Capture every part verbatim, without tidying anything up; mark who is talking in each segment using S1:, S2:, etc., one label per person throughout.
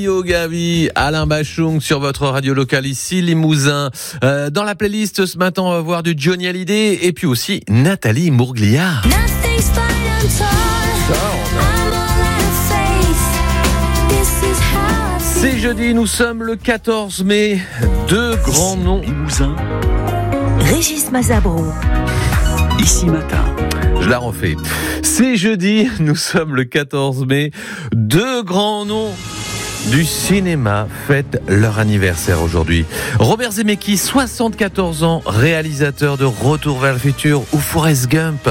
S1: Yo Gavi, Alain Bachung sur votre radio locale ici, Limousin. Euh, dans la playlist ce matin, on va voir du Johnny Hallyday et puis aussi Nathalie Mourglia. C'est jeudi, nous sommes le quatorze mai. Deux grands noms.
S2: Limousin.
S3: Régis Mazabro.
S2: Ici matin.
S1: Je la refais. C'est jeudi, nous sommes le quatorze mai. Deux grands noms du cinéma fêtent leur anniversaire aujourd'hui. Robert Zemeckis, soixante-quatorze ans, réalisateur de Retour vers le futur ou Forrest Gump.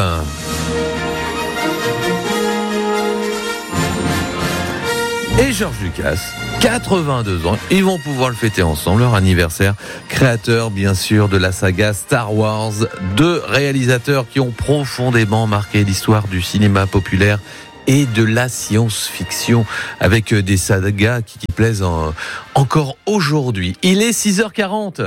S1: Et George Lucas, quatre-vingt-deux ans, ils vont pouvoir le fêter ensemble, leur anniversaire. Créateur, bien sûr, de la saga Star Wars. Deux réalisateurs qui ont profondément marqué l'histoire du cinéma populaire et de la science-fiction, avec des sagas qui, qui plaisent en, encore aujourd'hui. Il est six heures quarante.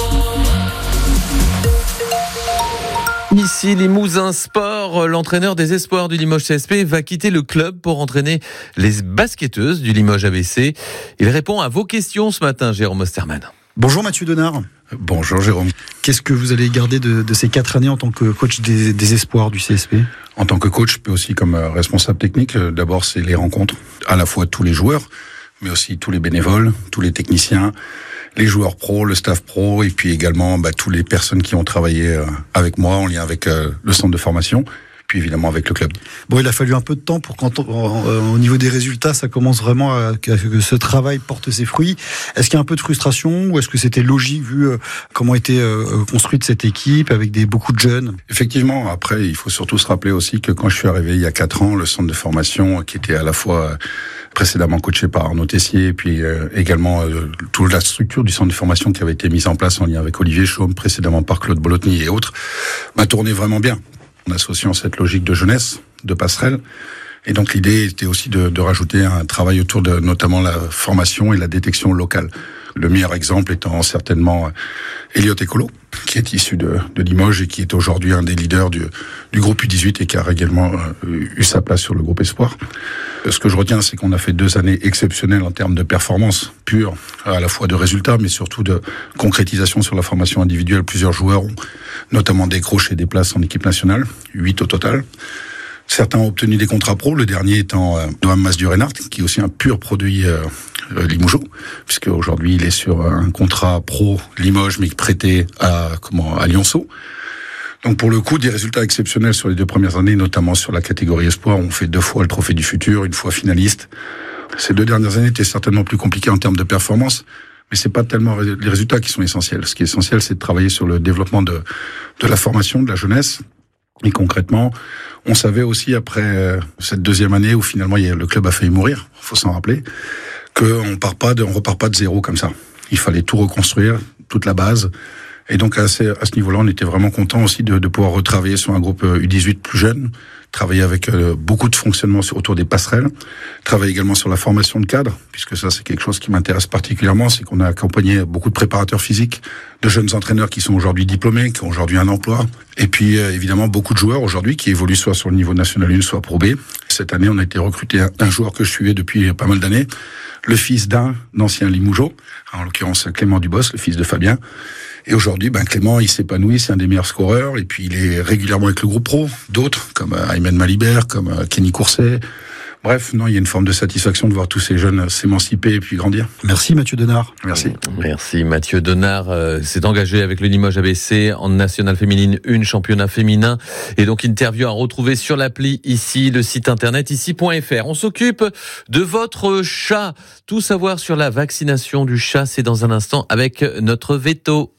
S1: Ici, Limousin Sport, l'entraîneur des espoirs du Limoges C S P va quitter le club pour entraîner les basketteuses du Limoges A B C. Il répond à vos questions ce matin, Jérôme Osterman.
S4: Bonjour Mathieu Denard.
S5: Bonjour Jérôme.
S4: Qu'est-ce que vous allez garder de, de ces quatre années en tant que coach des, des espoirs du C S P ?
S5: En tant que coach, mais aussi comme responsable technique, d'abord c'est les rencontres, à la fois tous les joueurs, mais aussi tous les bénévoles, tous les techniciens, les joueurs pros, le staff pro, et puis également bah, toutes les personnes qui ont travaillé euh, avec moi en lien avec euh, le centre de formation, puis évidemment avec le club.
S4: Bon, il a fallu un peu de temps pour quand on, euh, au niveau des résultats, ça commence vraiment à, que ce travail porte ses fruits. Est-ce qu'il y a un peu de frustration ou est-ce que c'était logique vu euh, comment était euh, construite cette équipe avec des beaucoup de jeunes ?
S5: Effectivement, après il faut surtout se rappeler aussi que quand je suis arrivé il y a quatre ans, le centre de formation qui était à la fois euh, précédemment coaché par Arnaud Tessier, et puis euh, également euh, toute la structure du centre de formation qui avait été mise en place en lien avec Olivier Chaume, précédemment par Claude Bolotny et autres, m'a tourné vraiment bien. En associant cette logique de jeunesse, de passerelle. Et donc l'idée était aussi de, de rajouter un travail autour de notamment la formation et la détection locale. Le meilleur exemple étant certainement Elliot Ecolo, qui est issu de, de Limoges et qui est aujourd'hui un des leaders du, du groupe U dix-huit et qui a également eu sa place sur le groupe Espoir. Ce que je retiens, c'est qu'on a fait deux années exceptionnelles en termes de performance pure, à la fois de résultats, mais surtout de concrétisation sur la formation individuelle. Plusieurs joueurs ont notamment décroché des places en équipe nationale, huit au total. Certains ont obtenu des contrats pro, le dernier étant euh, Noam Masdu-Reinhardt, qui est aussi un pur produit euh, Limougeau, puisque aujourd'hui il est sur un contrat pro Limoges, mais prêté à comment à Lyonceau. Donc pour le coup, des résultats exceptionnels sur les deux premières années, notamment sur la catégorie espoir. On fait deux fois le trophée du futur, une fois finaliste. Ces deux dernières années étaient certainement plus compliquées en termes de performance, mais c'est pas tellement les résultats qui sont essentiels. Ce qui est essentiel, c'est de travailler sur le développement de de la formation, de la jeunesse. Et concrètement, on savait aussi après cette deuxième année où finalement le club a failli mourir, faut s'en rappeler, qu'on part pas de, on repart pas de zéro comme ça. Il fallait tout reconstruire, toute la base. Et donc à ce, à ce niveau-là, on était vraiment content aussi de, de pouvoir retravailler sur un groupe U dix-huit plus jeune, travailler avec euh, beaucoup de fonctionnement sur, autour des passerelles, travailler également sur la formation de cadres, puisque ça c'est quelque chose qui m'intéresse particulièrement, c'est qu'on a accompagné beaucoup de préparateurs physiques, de jeunes entraîneurs qui sont aujourd'hui diplômés, qui ont aujourd'hui un emploi, et puis euh, évidemment beaucoup de joueurs aujourd'hui qui évoluent soit sur le niveau national un, soit pro B. Cette année, on a été recruté un, un joueur que je suivais depuis pas mal d'années, le fils d'un ancien Limougeau, en l'occurrence Clément Dubos, le fils de Fabien. Et aujourd'hui, ben Clément, il s'épanouit, c'est un des meilleurs scoreurs, et puis il est régulièrement avec le groupe pro, d'autres, comme Ayman Malibert, comme Kenny Courset. Bref, non, il y a une forme de satisfaction de voir tous ces jeunes s'émanciper et puis grandir.
S4: Merci Mathieu Denard.
S5: Merci.
S1: Merci Mathieu Denard, euh, s'est engagé avec le Limoges A B C en nationale féminine un, championnat féminin. Et donc interview à retrouver sur l'appli ici, le site internet ici point f r. On s'occupe de votre chat. Tout savoir sur la vaccination du chat, c'est dans un instant avec notre veto.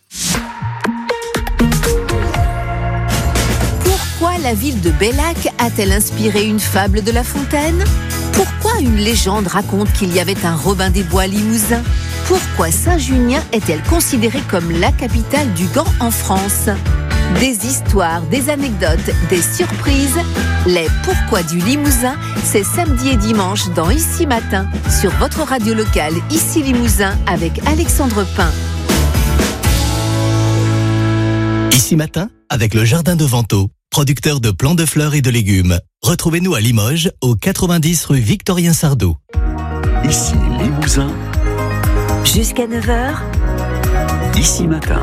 S3: Pourquoi la ville de Bellac a-t-elle inspiré une fable de La Fontaine ? Pourquoi une légende raconte qu'il y avait un Robin des Bois limousin ? Pourquoi Saint-Junien est-elle considérée comme la capitale du gant en France ? Des histoires, des anecdotes, des surprises. Les Pourquoi du Limousin, c'est samedi et dimanche dans Ici Matin, sur votre radio locale Ici Limousin avec Alexandre Pain.
S6: Ici Matin, avec le Jardin de Vento, producteur de plants de fleurs et de légumes. Retrouvez-nous à Limoges, au quatre-vingt-dix rue Victorien Sardou.
S2: Ici Limousin. Limousin,
S3: Jusqu'à neuf heures,
S2: Ici Matin.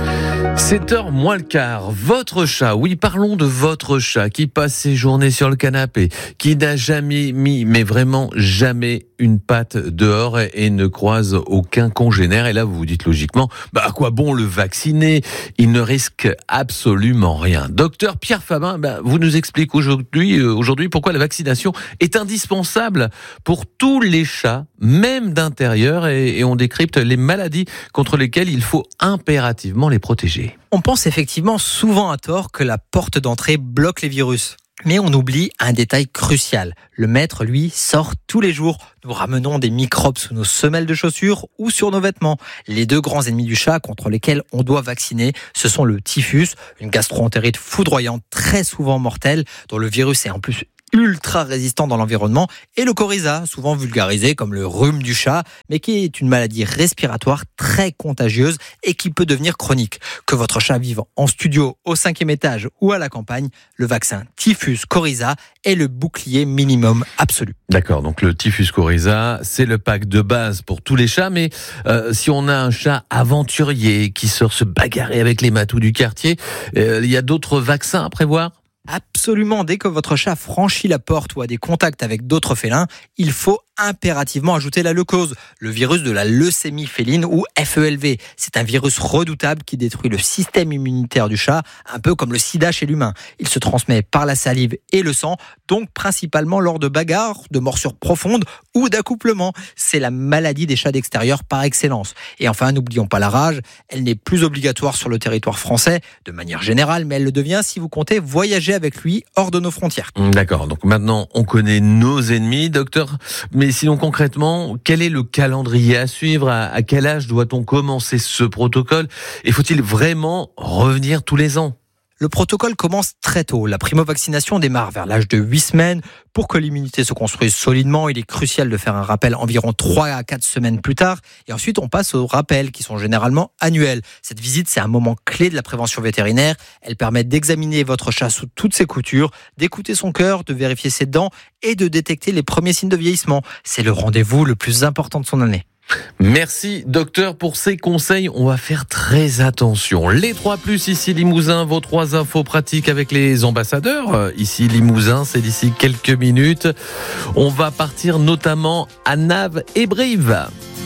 S1: sept heures moins le quart, votre chat, oui parlons de votre chat qui passe ses journées sur le canapé, qui n'a jamais mis, mais vraiment jamais une patte dehors et, et ne croise aucun congénère. Et là vous vous dites logiquement, bah à quoi bon le vacciner? Il ne risque absolument rien. Docteur Pierre Fabin, bah, vous nous expliquez aujourd'hui, euh, aujourd'hui pourquoi la vaccination est indispensable pour tous les chats, même d'intérieur, et, et on décrypte les maladies contre lesquelles il faut impérativement les protéger.
S7: On pense effectivement souvent à tort que la porte d'entrée bloque les virus. Mais on oublie un détail crucial. Le maître, lui, sort tous les jours. Nous ramenons des microbes sous nos semelles de chaussures ou sur nos vêtements. Les deux grands ennemis du chat contre lesquels on doit vacciner, ce sont le typhus, une gastro-entérite foudroyante très souvent mortelle, dont le virus est en plus ultra résistant dans l'environnement, et le coryza, souvent vulgarisé comme le rhume du chat, mais qui est une maladie respiratoire très contagieuse et qui peut devenir chronique. Que votre chat vive en studio, au cinquième étage ou à la campagne, le vaccin typhus coryza est le bouclier minimum absolu.
S1: D'accord, donc le typhus coryza, c'est le pack de base pour tous les chats, mais euh, si on a un chat aventurier qui sort se bagarrer avec les matous du quartier, euh, il y a d'autres vaccins à prévoir ?
S7: Absolument, dès que votre chat franchit la porte ou a des contacts avec d'autres félins, il faut impérativement ajouter la leucose, le virus de la leucémie féline ou F E L V. C'est un virus redoutable qui détruit le système immunitaire du chat, un peu comme le sida chez l'humain. Il se transmet par la salive et le sang, donc principalement lors de bagarres, de morsures profondes ou d'accouplements. C'est la maladie des chats d'extérieur par excellence. Et enfin, n'oublions pas la rage, elle n'est plus obligatoire sur le territoire français, de manière générale, mais elle le devient si vous comptez voyager avec lui hors de nos frontières.
S1: D'accord, donc maintenant on connaît nos ennemis, docteur, mais sinon concrètement, quel est le calendrier à suivre? À, à quel âge doit-on commencer ce protocole? Et faut-il vraiment revenir tous les ans?
S7: Le protocole commence très tôt. La primo-vaccination démarre vers l'âge de huit semaines. Pour que l'immunité se construise solidement, il est crucial de faire un rappel environ trois à quatre semaines plus tard. Et ensuite, on passe aux rappels qui sont généralement annuels. Cette visite, c'est un moment clé de la prévention vétérinaire. Elle permet d'examiner votre chat sous toutes ses coutures, d'écouter son cœur, de vérifier ses dents et de détecter les premiers signes de vieillissement. C'est le rendez-vous le plus important de son année.
S1: Merci docteur pour ces conseils, on va faire très attention. Les trois plus ici Limousin, vos trois infos pratiques avec les ambassadeurs. Ici Limousin, c'est d'ici quelques minutes. On va partir notamment à Naves et Brive.